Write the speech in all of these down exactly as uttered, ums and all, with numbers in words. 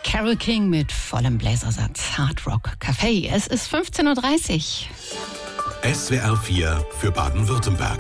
Carole King mit vollem Bläsersatz. Hard Rock Café. Es ist fünfzehn Uhr dreißig. S W R vier für Baden-Württemberg.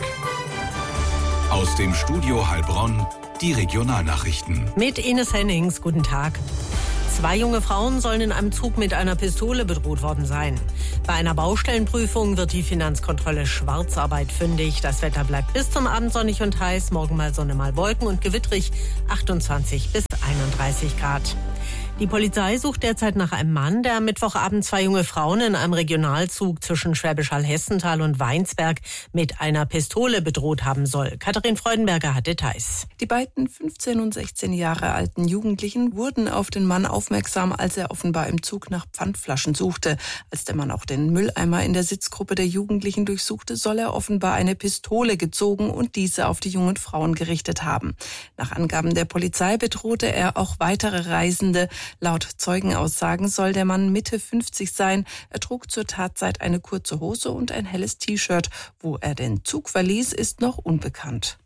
Aus dem Studio Heilbronn die Regionalnachrichten. Mit Ines Hennings, guten Tag. Zwei junge Frauen sollen in einem Zug mit einer Pistole bedroht worden sein. Bei einer Baustellenprüfung wird die Finanzkontrolle Schwarzarbeit fündig. Das Wetter bleibt bis zum Abend sonnig und heiß. Morgen mal Sonne, mal Wolken und gewittrig achtundzwanzig bis einunddreißig Grad. Die Polizei sucht derzeit nach einem Mann, der am Mittwochabend zwei junge Frauen in einem Regionalzug zwischen Schwäbisch Hall-Hessenthal und Weinsberg mit einer Pistole bedroht haben soll. Katharin Freudenberger hat Details. Die beiden fünfzehn und sechzehn Jahre alten Jugendlichen wurden auf den Mann aufmerksam, als er offenbar im Zug nach Pfandflaschen suchte. Als der Mann auch den Mülleimer in der Sitzgruppe der Jugendlichen durchsuchte, soll er offenbar eine Pistole gezogen und diese auf die jungen Frauen gerichtet haben. Nach Angaben der Polizei bedrohte er auch weitere Reisende. Laut Zeugenaussagen soll der Mann Mitte fünfzig sein. Er trug zur Tatzeit eine kurze Hose und ein helles T-Shirt. Wo er den Zug verließ, ist noch unbekannt.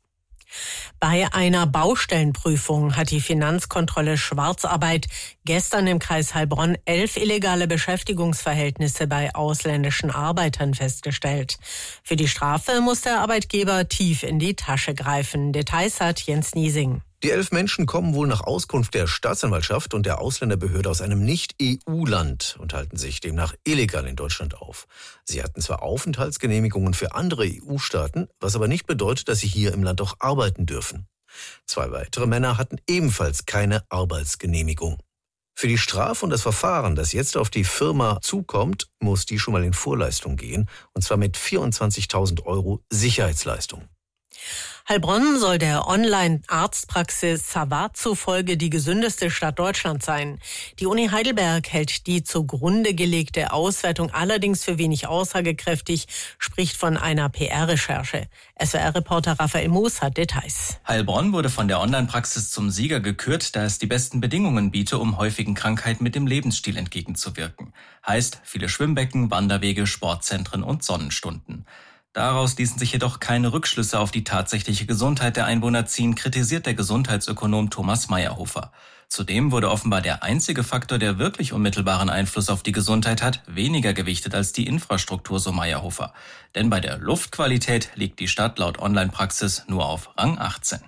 Bei einer Baustellenprüfung hat die Finanzkontrolle Schwarzarbeit gestern im Kreis Heilbronn elf illegale Beschäftigungsverhältnisse bei ausländischen Arbeitern festgestellt. Für die Strafe muss der Arbeitgeber tief in die Tasche greifen. Details hat Jens Niesing. Die elf Menschen kommen wohl nach Auskunft der Staatsanwaltschaft und der Ausländerbehörde aus einem Nicht-E U-Land und halten sich demnach illegal in Deutschland auf. Sie hatten zwar Aufenthaltsgenehmigungen für andere E U-Staaten, was aber nicht bedeutet, dass sie hier im Land auch arbeiten dürfen. Zwei weitere Männer hatten ebenfalls keine Arbeitsgenehmigung. Für die Strafe und das Verfahren, das jetzt auf die Firma zukommt, muss die schon mal in Vorleistung gehen, und zwar mit vierundzwanzigtausend Euro Sicherheitsleistung. Heilbronn soll der Online-Arztpraxis Savard zufolge die gesündeste Stadt Deutschlands sein. Die Uni Heidelberg hält die zugrunde gelegte Auswertung allerdings für wenig aussagekräftig, spricht von einer P R-Recherche. S W R-Reporter Raphael Moos hat Details. Heilbronn wurde von der Online-Praxis zum Sieger gekürt, da es die besten Bedingungen biete, um häufigen Krankheiten mit dem Lebensstil entgegenzuwirken. Heißt, viele Schwimmbecken, Wanderwege, Sportzentren und Sonnenstunden. Daraus ließen sich jedoch keine Rückschlüsse auf die tatsächliche Gesundheit der Einwohner ziehen, kritisiert der Gesundheitsökonom Thomas Meyerhofer. Zudem wurde offenbar der einzige Faktor, der wirklich unmittelbaren Einfluss auf die Gesundheit hat, weniger gewichtet als die Infrastruktur, so Meyerhofer. Denn bei der Luftqualität liegt die Stadt laut Online-Praxis nur auf Rang achtzehn.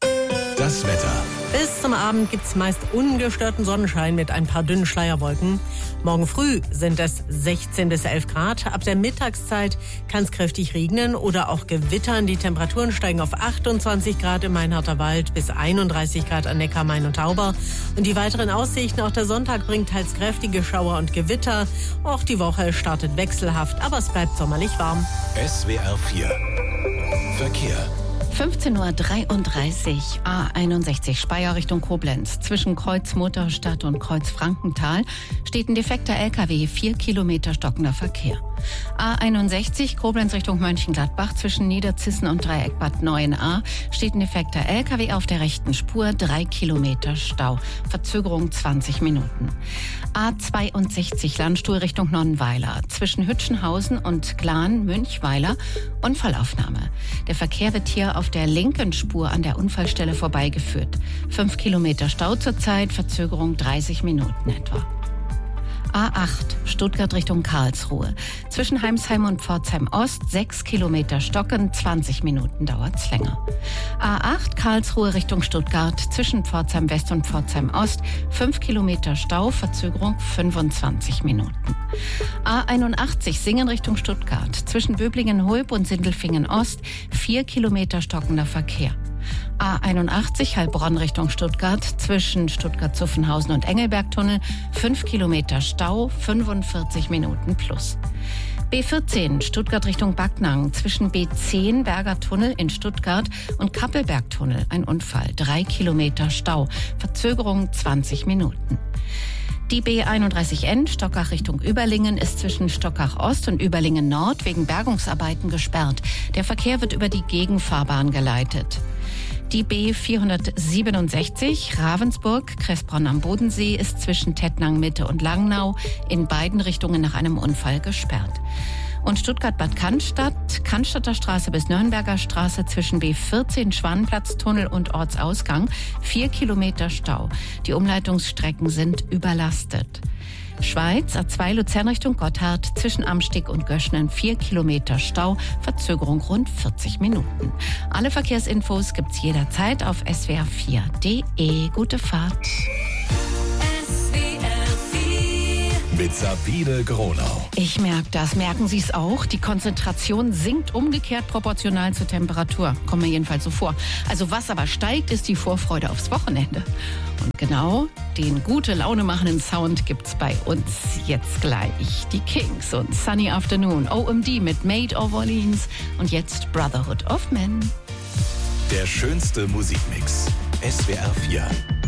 Das Wetter. Bis zum Abend gibt's meist ungestörten Sonnenschein mit ein paar dünnen Schleierwolken. Morgen früh sind es sechzehn bis elf Grad. Ab der Mittagszeit kann es kräftig regnen oder auch gewittern. Die Temperaturen steigen auf achtundzwanzig Grad im Mainharter Wald bis einunddreißig Grad an Neckar, Main und Tauber. Und die weiteren Aussichten, auch der Sonntag bringt teils kräftige Schauer und Gewitter. Auch die Woche startet wechselhaft, aber es bleibt sommerlich warm. S W R vier Verkehr. fünfzehn Uhr dreiunddreißig, A einundsechzig Speyer Richtung Koblenz. Zwischen Kreuz Mutterstadt und Kreuz Frankenthal steht ein defekter L K W, vier Kilometer stockender Verkehr. A einundsechzig Koblenz Richtung Mönchengladbach. Zwischen Niederzissen und Dreieck Bad Neuenahr steht ein defekter L K W auf der rechten Spur, drei Kilometer Stau. Verzögerung zwanzig Minuten. A zweiundsechzig Landstuhl Richtung Nonnenweiler. Zwischen Hütchenhausen und Glan-Münchweiler Unfallaufnahme. Der Verkehr wird hier auf der linken Spur an der Unfallstelle vorbeigeführt. Fünf Kilometer Stau zurzeit, Verzögerung dreißig Minuten etwa. A acht Stuttgart Richtung Karlsruhe. Zwischen Heimsheim und Pforzheim Ost sechs Kilometer stocken, zwanzig Minuten dauert's länger. A acht Karlsruhe Richtung Stuttgart. Zwischen Pforzheim West und Pforzheim Ost fünf Kilometer Stau, Verzögerung fünfundzwanzig Minuten. A einundachtzig Singen Richtung Stuttgart. Zwischen Böblingen-Hulb und Sindelfingen Ost vier Kilometer stockender Verkehr. A einundachtzig Heilbronn Richtung Stuttgart. Zwischen Stuttgart-Zuffenhausen und Engelbergtunnel fünf Kilometer Stau, fünfundvierzig Minuten plus. B vierzehn Stuttgart Richtung Backnang. Zwischen B zehn Berger Tunnel in Stuttgart und Kappelbergtunnel ein Unfall, drei Kilometer Stau, Verzögerung zwanzig Minuten. Die B einunddreißig N Stockach Richtung Überlingen ist zwischen Stockach Ost und Überlingen Nord wegen Bergungsarbeiten gesperrt. Der Verkehr wird über die Gegenfahrbahn geleitet. Die B vierhundertsiebenundsechzig Ravensburg, Kressbronn am Bodensee ist zwischen Tettnang Mitte und Langnau in beiden Richtungen nach einem Unfall gesperrt. Und Stuttgart-Bad Cannstatt, Cannstatter Straße bis Nürnberger Straße zwischen B vierzehn Schwanenplatztunnel und Ortsausgang, vier Kilometer Stau. Die Umleitungsstrecken sind überlastet. Schweiz, A zwei Luzern Richtung Gotthard, zwischen Amsteg und Göschnen, vier Kilometer Stau, Verzögerung rund vierzig Minuten. Alle Verkehrsinfos gibt's jederzeit auf s w r vier punkt d e. Gute Fahrt. Mit Sabine Gronau. Ich merke das. Merken Sie es auch? Die Konzentration sinkt umgekehrt proportional zur Temperatur. Kommt mir jedenfalls so vor. Also was aber steigt, ist die Vorfreude aufs Wochenende. Und genau den gute Laune machenden Sound gibt's bei uns jetzt gleich. Die Kings und Sunny Afternoon, O M D mit Maid of Orleans und jetzt Brotherhood of Men. Der schönste Musikmix. S W R vier.